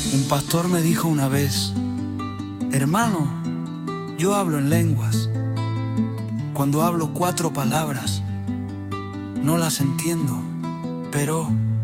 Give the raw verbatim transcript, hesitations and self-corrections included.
Un pastor me dijo una vez: hermano, yo hablo en lenguas. Cuando hablo cuatro palabras, no las entiendo, pero